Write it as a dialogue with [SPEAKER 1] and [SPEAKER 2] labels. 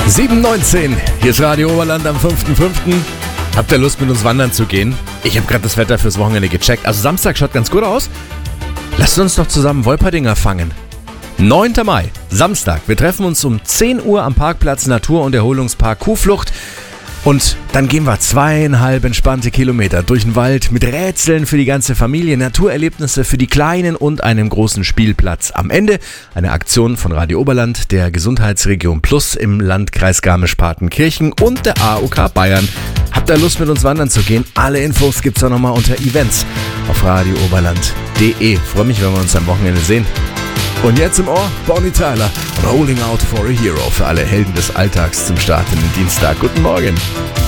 [SPEAKER 1] 7:19, hier ist Radio Oberland am 5.5. Habt ihr Lust, mit uns wandern zu gehen? Ich habe gerade das Wetter fürs Wochenende gecheckt. Also Samstag schaut ganz gut aus. Lasst uns doch zusammen Wolperdinger fangen. 9. Mai, Samstag. Wir treffen uns um 10 Uhr am Parkplatz Natur- und Erholungspark Kuhflucht. Und dann gehen wir 2,5 entspannte Kilometer durch den Wald mit Rätseln für die ganze Familie, Naturerlebnisse für die Kleinen und einem großen Spielplatz. Am Ende eine Aktion von Radio Oberland, der Gesundheitsregion Plus im Landkreis Garmisch-Partenkirchen und der AOK Bayern. Habt ihr Lust, mit uns wandern zu gehen? Alle Infos gibt's auch nochmal unter Events auf radiooberland.de. Freue mich, wenn wir uns am Wochenende sehen. Und jetzt im Ohr, Bonnie Tyler und Holding Out for a Hero für alle Helden des Alltags zum Start in den Dienstag. Guten Morgen.